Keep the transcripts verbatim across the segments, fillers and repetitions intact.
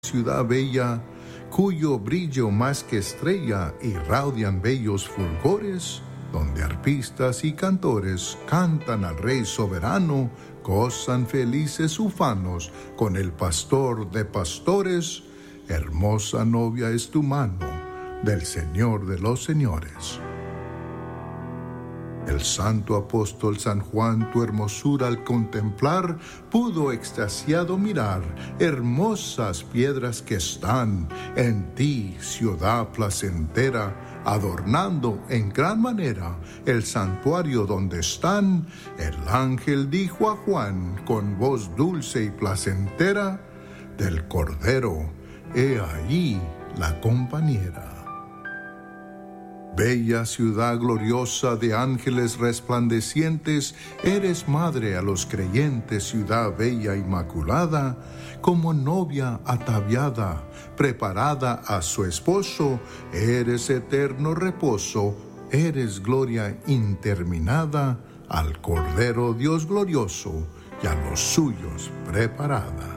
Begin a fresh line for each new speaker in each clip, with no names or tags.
ciudad bella, cuyo brillo más que estrella irradian bellos fulgores, donde arpistas y cantores cantan al Rey soberano, gozan felices ufanos con el pastor de pastores. Hermosa novia es tu mano del Señor de los señores. El santo apóstol San Juan tu hermosura al contemplar pudo extasiado mirar hermosas piedras que están en ti, ciudad placentera, adornando en gran manera el santuario donde están. El ángel dijo a Juan con voz dulce y placentera: del Cordero, he ahí la compañera. Bella ciudad gloriosa de ángeles resplandecientes, eres madre a los creyentes, ciudad bella inmaculada, como novia ataviada, preparada a su esposo, eres eterno reposo, eres gloria interminada, al Cordero Dios glorioso y a los suyos preparada.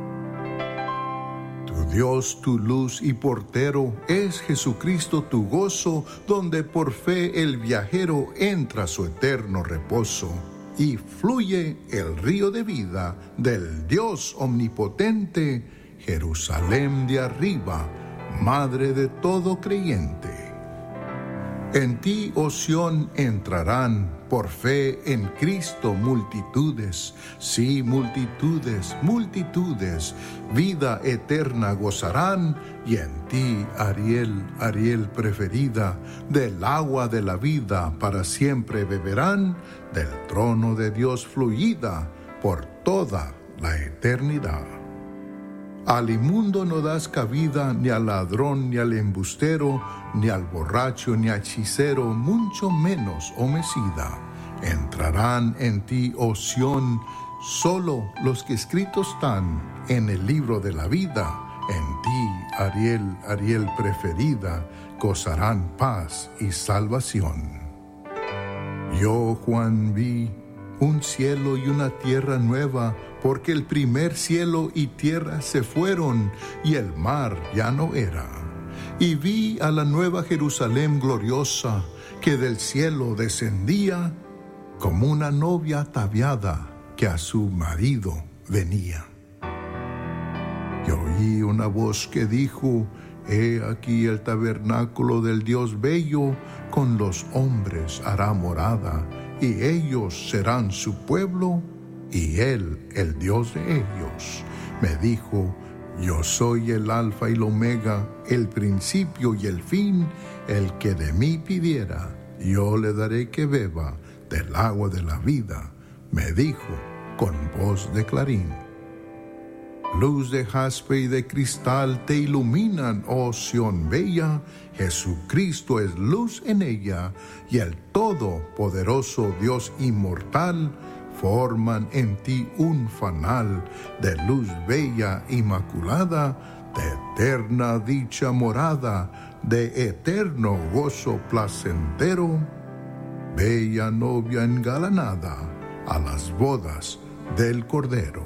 Dios tu luz y portero, es Jesucristo tu gozo, donde por fe el viajero entra a su eterno reposo. Y fluye el río de vida del Dios omnipotente, Jerusalén de arriba, madre de todo creyente. En ti, oh Sión, entrarán por fe en Cristo multitudes, sí, multitudes, multitudes, vida eterna gozarán, y en ti, Ariel, Ariel preferida, del agua de la vida para siempre beberán, del trono de Dios fluida por toda la eternidad. Al inmundo no das cabida, ni al ladrón, ni al embustero, ni al borracho, ni a hechicero, mucho menos homicida. Entrarán en ti, oh Sión, solo los que escritos están en el libro de la vida. En ti, Ariel, Ariel preferida, gozarán paz y salvación. Yo, Juan, vi un cielo y una tierra nueva, porque el primer cielo y tierra se fueron, y el mar ya no era. Y vi a la nueva Jerusalén gloriosa, que del cielo descendía, como una novia ataviada que a su marido venía. Y oí una voz que dijo: he aquí el tabernáculo del Dios bello, con los hombres hará morada, y ellos serán su pueblo, y Él el Dios de ellos. Me dijo: yo soy el alfa y el omega, el principio y el fin. El que de mí pidiera, yo le daré que beba del agua de la vida. Me dijo con voz de clarín. Luz de jaspe y de cristal te iluminan, oh Sión bella. Jesucristo es luz en ella, y el todopoderoso Dios inmortal forman en ti un fanal de luz bella inmaculada, de eterna dicha morada, de eterno gozo placentero. Bella novia engalanada a las bodas del Cordero.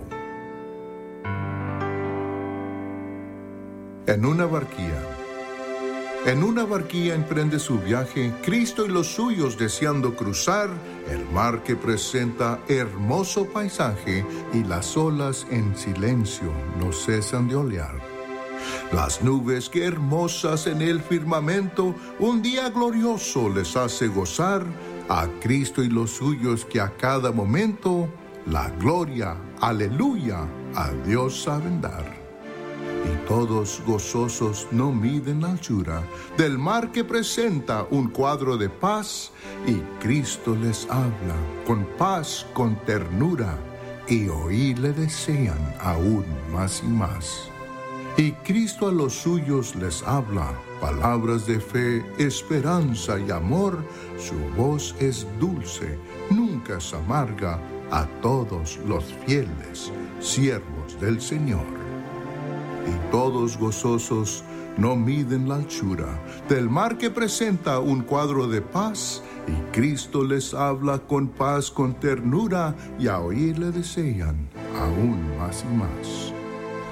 En una barquilla. En una barquilla emprende su viaje Cristo y los suyos, deseando cruzar el mar que presenta hermoso paisaje, y las olas en silencio no cesan de olear. Las nubes que hermosas en el firmamento un día glorioso les hace gozar, a Cristo y los suyos que a cada momento la gloria, aleluya, a Dios saben dar. Y todos gozosos no miden la anchura del mar que presenta un cuadro de paz, y Cristo les habla con paz, con ternura, y oírle desean aún más y más. Y Cristo a los suyos les habla palabras de fe, esperanza y amor. Su voz es dulce, nunca es amarga, a todos los fieles siervos del Señor. Y todos gozosos no miden la anchura del mar que presenta un cuadro de paz, y Cristo les habla con paz, con ternura, y a oírle desean aún más y más.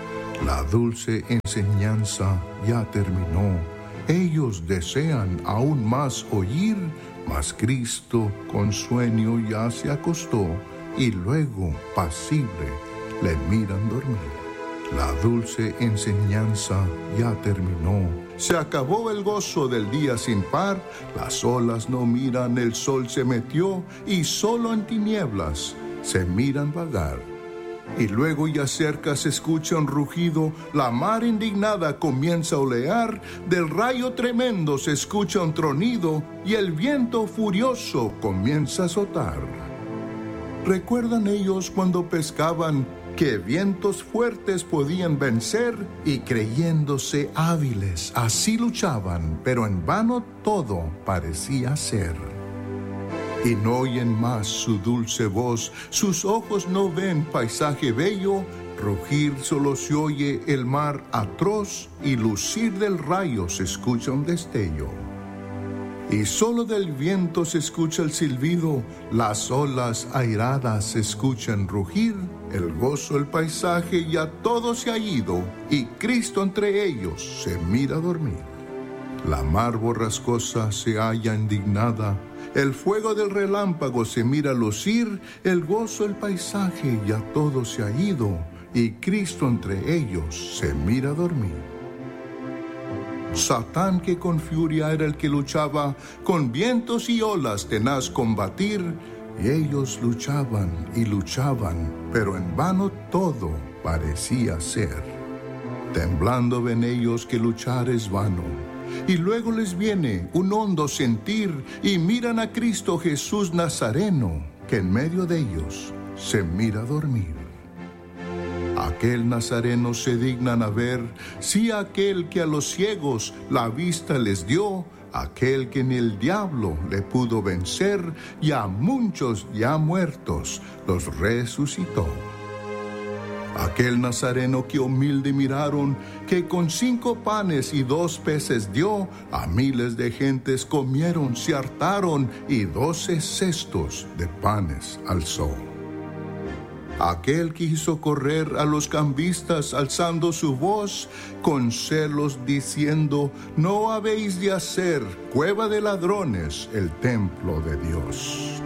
La dulce enseñanza ya terminó. Ellos desean aún más oír, mas Cristo con sueño ya se acostó y luego, pasible, le miran dormir. La dulce enseñanza ya terminó. Se acabó el gozo del día sin par. Las olas no miran, el sol se metió y solo en tinieblas se miran vagar. Y luego ya cerca se escucha un rugido, la mar indignada comienza a olear, del rayo tremendo se escucha un tronido y el viento furioso comienza a azotar. ¿Recuerdan ellos cuando pescaban que vientos fuertes podían vencer y creyéndose hábiles así luchaban, pero en vano todo parecía ser? Y no oyen más su dulce voz, sus ojos no ven paisaje bello, rugir solo se oye el mar atroz y lucir del rayo se escucha un destello. Y solo del viento se escucha el silbido, las olas airadas se escuchan rugir, el gozo, el paisaje ya todo se ha ido y Cristo entre ellos se mira dormir. La mar borrascosa se halla indignada, el fuego del relámpago se mira lucir, el gozo, el paisaje ya todo se ha ido y Cristo entre ellos se mira dormir. Satán, que con furia era el que luchaba, con vientos y olas tenaz combatir, y ellos luchaban y luchaban, pero en vano todo parecía ser. Temblando ven ellos que luchar es vano, y luego les viene un hondo sentir, y miran a Cristo Jesús Nazareno, que en medio de ellos se mira dormir. Aquel Nazareno se dignan a ver, sí aquel que a los ciegos la vista les dio, aquel que ni el diablo le pudo vencer, y a muchos ya muertos los resucitó. Aquel Nazareno que humilde miraron, que con cinco panes y dos peces dio, a miles de gentes comieron, se hartaron, y doce cestos de panes alzó. Aquel que hizo correr a los cambistas alzando su voz, con celos diciendo, no habéis de hacer cueva de ladrones el templo de Dios.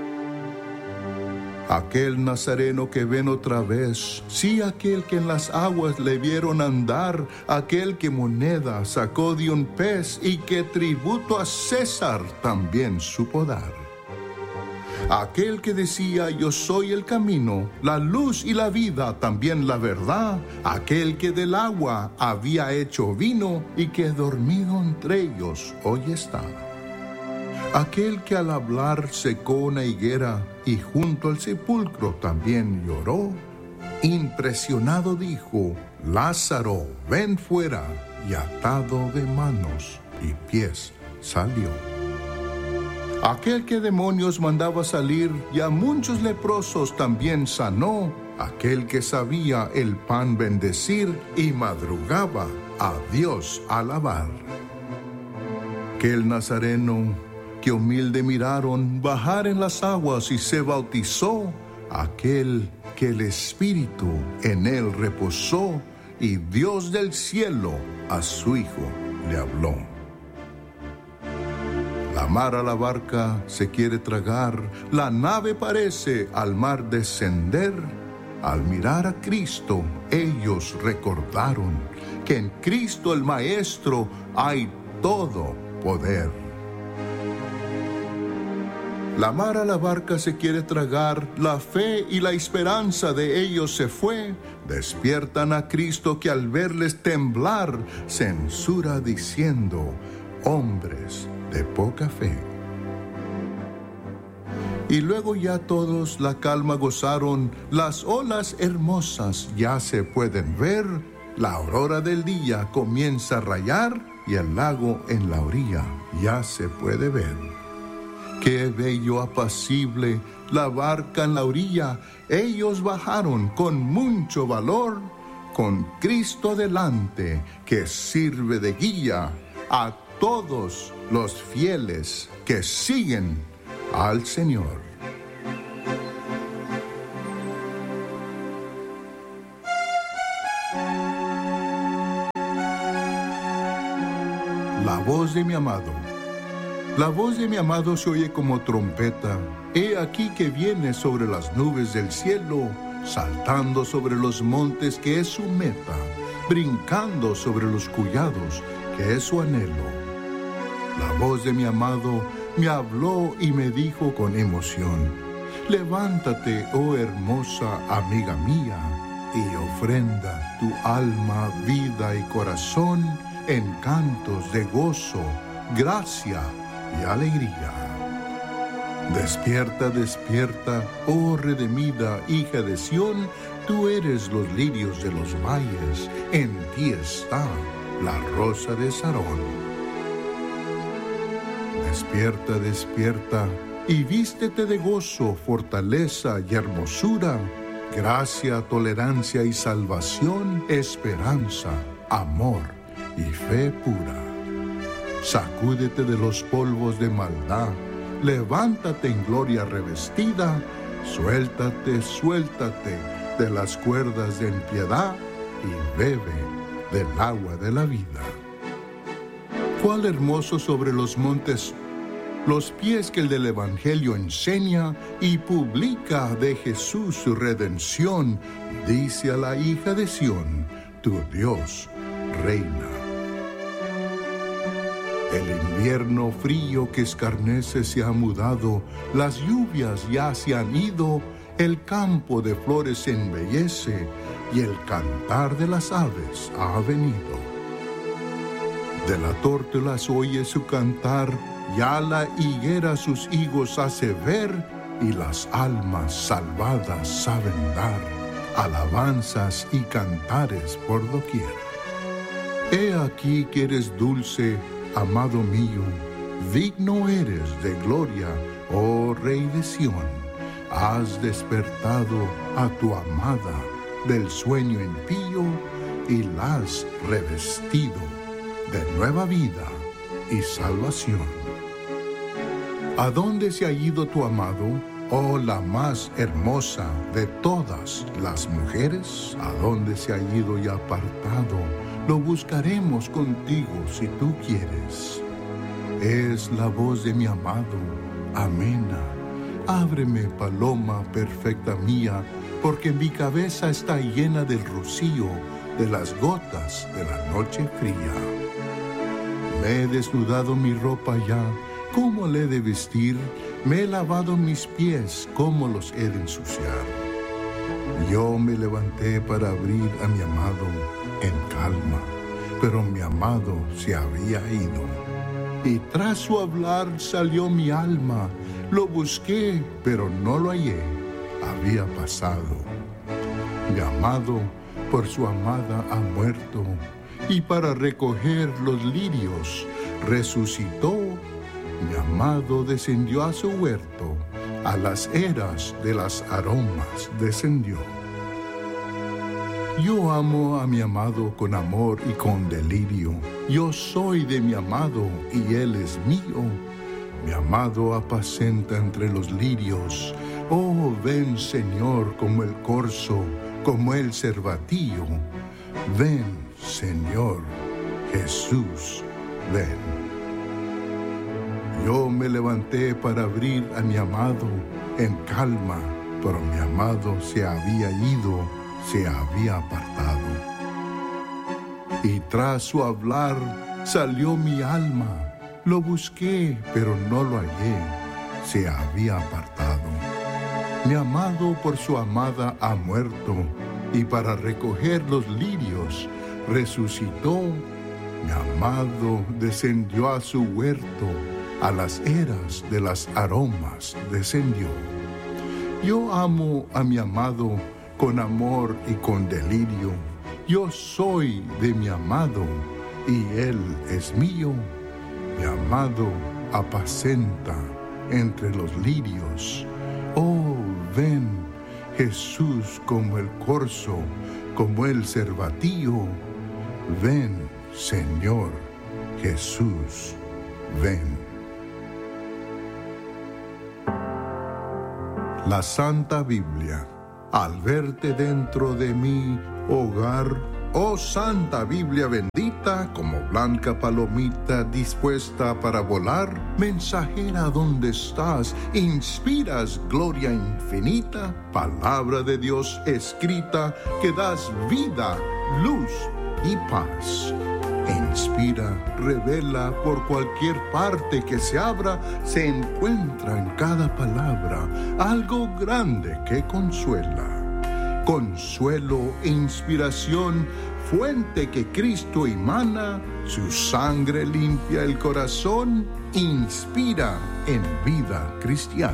Aquel Nazareno que ven otra vez, sí aquel que en las aguas le vieron andar, aquel que moneda sacó de un pez y que tributo a César también supo dar. Aquel que decía, yo soy el camino, la luz y la vida, también la verdad. Aquel que del agua había hecho vino y que dormido entre ellos hoy está. Aquel que al hablar secó una higuera y junto al sepulcro también lloró. Impresionado dijo, Lázaro, ven fuera, y atado de manos y pies salió. Aquel que demonios mandaba salir y a muchos leprosos también sanó, aquel que sabía el pan bendecir y madrugaba a Dios alabar. Aquel Nazareno que humilde miraron bajar en las aguas y se bautizó, aquel que el Espíritu en él reposó y Dios del cielo a su Hijo le habló. La mar a la barca se quiere tragar, la nave parece al mar descender. Al mirar a Cristo, ellos recordaron que en Cristo el Maestro hay todo poder. La mar a la barca se quiere tragar, la fe y la esperanza de ellos se fue. Despiertan a Cristo que al verles temblar, censura diciendo, hombres de poca fe. Y luego ya todos la calma gozaron, las olas hermosas ya se pueden ver, la aurora del día comienza a rayar y el lago en la orilla ya se puede ver. Qué bello apacible la barca en la orilla, ellos bajaron con mucho valor, con Cristo delante que sirve de guía a todos los fieles que siguen al Señor. La voz de mi amado. La voz de mi amado se oye como trompeta. He aquí que viene sobre las nubes del cielo, saltando sobre los montes que es su meta, brincando sobre los collados que es su anhelo. La voz de mi amado me habló y me dijo con emoción: levántate, oh hermosa amiga mía, y ofrenda tu alma, vida y corazón en cantos de gozo, gracia y alegría. Despierta, despierta, oh redimida hija de Sión, tú eres los lirios de los valles, en ti está la rosa de Sarón. Despierta, despierta, y vístete de gozo, fortaleza y hermosura, gracia, tolerancia y salvación, esperanza, amor y fe pura. Sacúdete de los polvos de maldad, levántate en gloria revestida, suéltate, suéltate de las cuerdas de impiedad y bebe del agua de la vida. Cuál hermoso sobre los montes los pies que el del Evangelio enseña y publica de Jesús su redención, dice a la hija de Sión, tu Dios reina. El invierno frío que escarnece se ha mudado, las lluvias ya se han ido, el campo de flores se embellece y el cantar de las aves ha venido. De la tórtola se oye su cantar, ya la higuera sus higos hace ver, y las almas salvadas saben dar alabanzas y cantares por doquier. He aquí que eres dulce, amado mío, digno eres de gloria, oh Rey de Sión. Has despertado a tu amada del sueño impío y la has revestido de nueva vida y salvación. ¿A dónde se ha ido tu amado, oh la más hermosa de todas las mujeres? ¿A dónde se ha ido y apartado? Lo buscaremos contigo si tú quieres. Es la voz de mi amado, amena. Ábreme, paloma perfecta mía, porque mi cabeza está llena del rocío de las gotas de la noche fría. Me he desnudado mi ropa ya, ¿cómo le he de vestir? Me he lavado mis pies, ¿cómo los he de ensuciar? Yo me levanté para abrir a mi amado en calma, pero mi amado se había ido. Y tras su hablar salió mi alma, lo busqué, pero no lo hallé, había pasado. Mi amado por su amada ha muerto, y para recoger los lirios resucitó. Mi amado descendió a su huerto, a las eras de las aromas descendió. Yo amo a mi amado con amor y con delirio. Yo soy de mi amado y él es mío. Mi amado apacenta entre los lirios. Oh, ven, Señor, como el corzo, como el cervatillo. Ven, Señor, Jesús, ven. Yo me levanté para abrir a mi amado en calma, pero mi amado se había ido, se había apartado. Y tras su hablar salió mi alma, lo busqué, pero no lo hallé, se había apartado. Mi amado por su amada ha muerto, y para recoger los lirios resucitó. Mi amado descendió a su huerto, a las eras de las aromas descendió. Yo amo a mi amado con amor y con delirio. Yo soy de mi amado y él es mío. Mi amado apacenta entre los lirios. Oh, ven, Jesús, como el corzo, como el cervatillo. Ven, Señor Jesús, ven. La Santa Biblia. Al verte dentro de mi hogar, oh Santa Biblia bendita, quieta como blanca palomita dispuesta para volar, mensajera donde estás, inspiras gloria infinita, palabra de Dios escrita que das vida, luz y paz. Inspira, revela por cualquier parte que se abra, se encuentra en cada palabra algo grande que consuela. Consuelo e inspiración, fuente que Cristo emana, su sangre limpia el corazón, inspira en vida cristiana.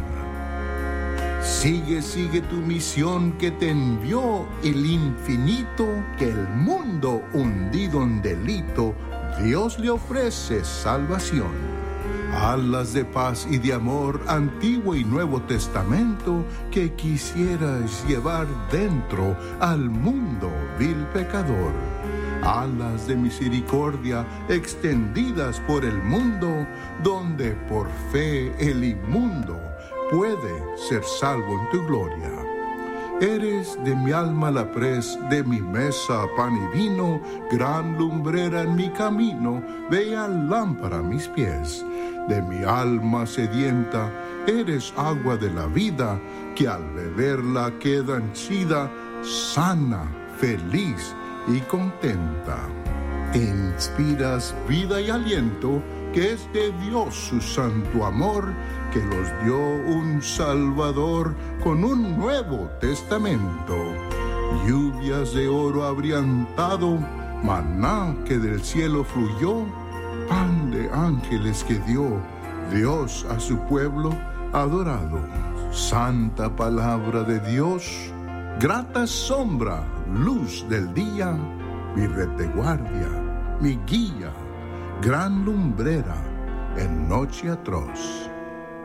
Sigue, sigue tu misión que te envió el infinito, que el mundo hundido en delito, Dios le ofrece salvación. Alas de paz y de amor, Antiguo y Nuevo Testamento, que quisieras llevar dentro al mundo vil pecador. Alas de misericordia extendidas por el mundo, donde por fe el inmundo puede ser salvo en tu gloria. Eres de mi alma la pres, de mi mesa pan y vino, gran lumbrera en mi camino, bella lámpara a mis pies. De mi alma sedienta, eres agua de la vida, que al beberla queda henchida, sana, feliz y contenta. Inspiras vida y aliento, que es de Dios su santo amor, que los dio un Salvador con un Nuevo Testamento. Lluvias de oro abriantado, maná que del cielo fluyó, pan de ángeles que dio Dios a su pueblo adorado. Santa palabra de Dios, grata sombra, luz del día, mi retaguardia, mi guía, gran lumbrera en noche atroz.